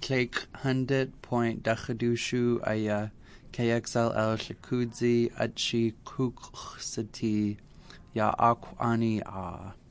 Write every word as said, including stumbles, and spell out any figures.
Clake Hundred Point Dachadushu Aya K X L L Shakudzi Achi Kuksati Ya Akwani Ah.